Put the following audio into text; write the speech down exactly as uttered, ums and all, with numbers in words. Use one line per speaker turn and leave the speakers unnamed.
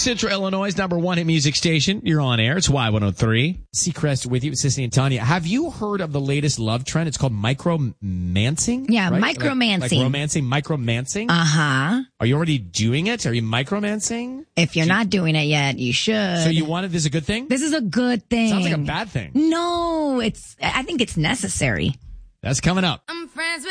Central Illinois' number one hit music station. You're on air. It's Y one oh three.
Seacrest with you, Sissy and Tanya. Have you heard of the latest love trend? It's called micromancing.
Yeah,
right?
micromancing.
Like, like romancing, micromancing.
Uh-huh.
Are you already doing it? Are you micromancing?
If you're not doing it yet, you should.
So you wanted this is a good thing?
This is a good thing.
Sounds like a bad thing.
No, it's, I think it's necessary.
That's coming up.
I'm friends with